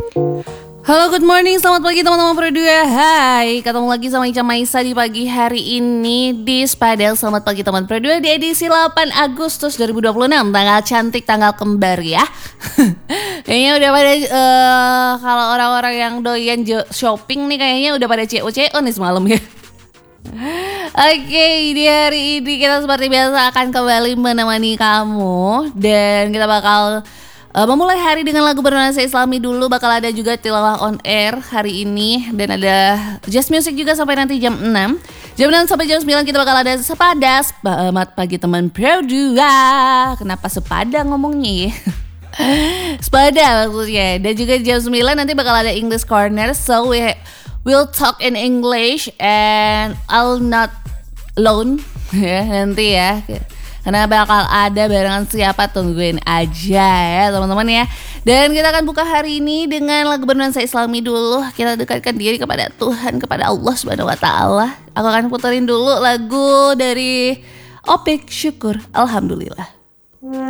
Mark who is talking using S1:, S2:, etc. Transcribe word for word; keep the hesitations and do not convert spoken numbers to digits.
S1: Halo, good morning, selamat pagi teman-teman Pro dua. Hai, ketemu lagi sama Ica Maisa di pagi hari ini di Spadel. Selamat pagi teman Pro dua di edisi delapan Agustus dua ribu dua puluh enam. Tanggal cantik, tanggal kembar ya. Kayaknya udah pada uh, kalau orang-orang yang doyan shopping nih kayaknya udah pada C O C O nih semalam ya. Oke, di hari ini kita seperti biasa akan kembali menemani kamu. Dan kita bakal Uh, memulai hari dengan lagu bernuansa Islami dulu. Bakal ada juga tilawah on air hari ini. Dan ada jazz music juga sampai nanti jam enam. Jam enam sampai jam sembilan kita bakal ada sepadas. Selamat pagi teman Pro dua. Kenapa sepada ngomongnya ya? Sepada maksudnya. Dan juga jam sembilan nanti bakal ada English Corner. So we will talk in English and I'll not alone. Ya nanti ya. Karena bakal ada barengan siapa, tungguin aja ya teman-teman ya. Dan kita akan buka hari ini dengan lagu bernuansa Islami dulu. Kita dekatkan diri kepada Tuhan, kepada Allah Subhanahu Wa Taala. Aku akan puterin dulu lagu dari Opik Syukur Alhamdulillah.